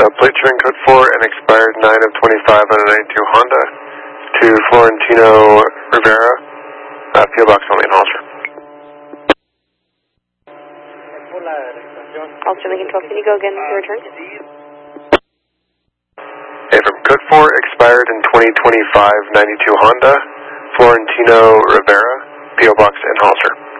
Plate train code 4 and expired 9 of 25 on a 92 Honda to Florentino Rivera, PO Box only in Holster. Holster Lincoln 12, can you go again for return? Okay, from code 4, expired in 2025 92 Honda, Florentino Rivera, PO Box in Holster.